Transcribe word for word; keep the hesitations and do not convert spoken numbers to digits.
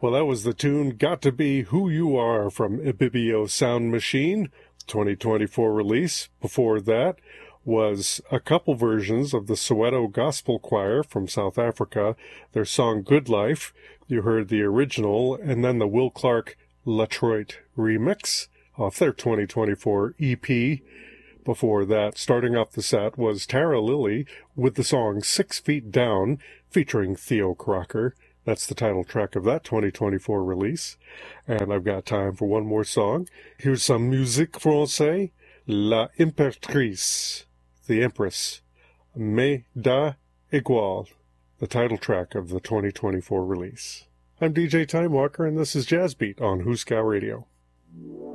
Well, that was the tune Got to Be Who You Are from Ibibio Sound Machine, twenty twenty-four release. Before that was a couple versions of the Soweto Gospel Choir from South Africa, their song Good Life. You heard the original, and then the Will Clark Latroit remix off their twenty twenty-four E P. Before that, starting off the set, was Tara Lilly with the song Six Feet Down, featuring Theo Crocker. That's the title track of that twenty twenty-four release. And I've got time for one more song. Here's some musique française. La Impératrice, the Empress. Mais da Igual, the title track of the twenty twenty-four release. I'm D J Time Walker, and this is Jazz Beat on Huska Radio.